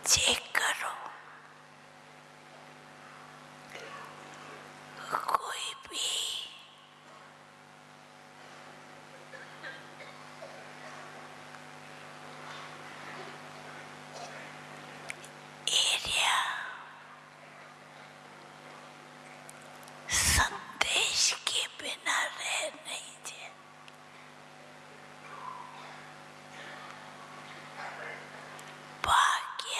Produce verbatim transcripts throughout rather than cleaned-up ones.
Check करो, कोई भी एरिया संदेश के बिना रह नहीं जाए। भाग्य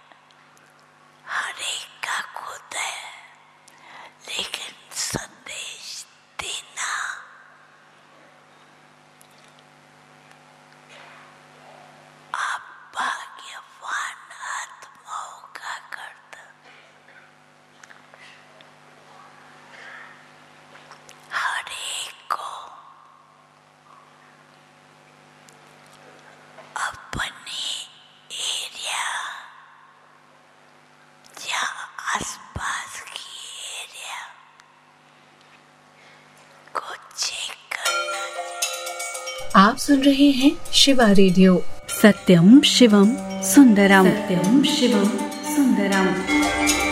हर एक का खुद है, लेकिन संदेश देना आप भाग्यवान आत्माओं का कर्तव्य। हर एक को अपने एरिया या आसपास की एरिया को चेक करना चाहिए। आप सुन रहे हैं शिवा रेडियो। सत्यम शिवम सुंदरम। सत्यम शिवम सुंदरम।